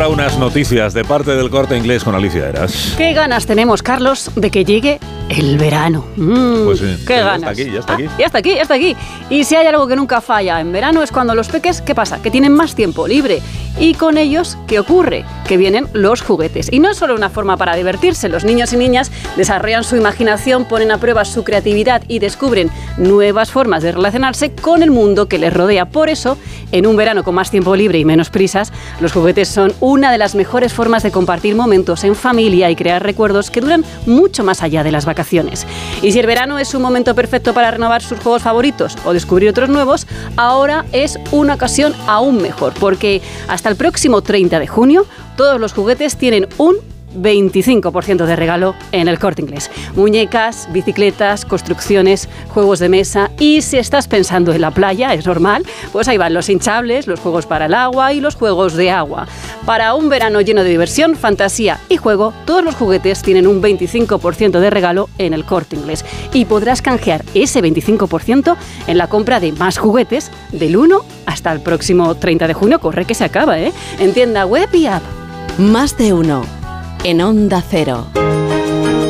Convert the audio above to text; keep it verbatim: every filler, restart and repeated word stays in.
ahora unas noticias de parte del Corte Inglés con Alicia Eras. ¿Qué ganas tenemos, Carlos, de que llegue el verano? Mm, pues sí, qué ya ganas. está aquí, ya está aquí. Ah, ya está aquí, ya está aquí. Y si hay algo que nunca falla en verano es cuando los peques, ¿qué pasa? Que tienen más tiempo libre. Y con ellos, ¿qué ocurre? Que vienen los juguetes. Y no es solo una forma para divertirse. Los niños y niñas desarrollan su imaginación, ponen a prueba su creatividad y descubren nuevas formas de relacionarse con el mundo que les rodea. Por eso, en un verano con más tiempo libre y menos prisas, los juguetes son una de las mejores formas de compartir momentos en familia y crear recuerdos que duran mucho más allá de las vacaciones. Y si el verano es un momento perfecto para renovar sus juegos favoritos o descubrir otros nuevos, ahora es una ocasión aún mejor, porque hasta el próximo treinta de junio, todos los juguetes tienen un veinticinco por ciento de regalo en el Corte Inglés. Muñecas, bicicletas, construcciones, juegos de mesa. Y si estás pensando en la playa, es normal, pues ahí van los hinchables, los juegos para el agua y los juegos de agua. Para un verano lleno de diversión, fantasía y juego, todos los juguetes tienen un veinticinco por ciento de regalo en el Corte Inglés. Y podrás canjear ese veinticinco por ciento en la compra de más juguetes del uno hasta el próximo treinta de junio. Corre que se acaba, ¿eh? En tienda web y app. Más de uno. En Onda Cero.